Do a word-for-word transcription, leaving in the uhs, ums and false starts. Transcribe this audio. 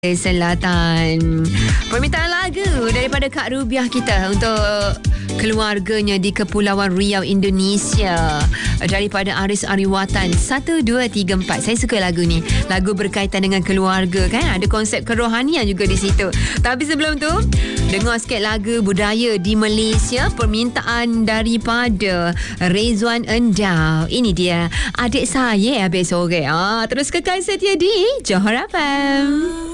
Selatan. Permintaan lagu daripada Kak Rubiah kita untuk keluarganya di Kepulauan Riau, Indonesia, daripada Aris Ariwatan. Satu, dua, tiga, empat. Saya suka lagu ni. Lagu berkaitan dengan keluarga, kan? Ada konsep kerohanian juga di situ. Tapi sebelum tu, dengar sikit lagu budaya di Malaysia. Permintaan daripada Rezwan Endau. Ini dia, Adik Saya Habis Sore. Ah, terus kekal setia di Johor F M.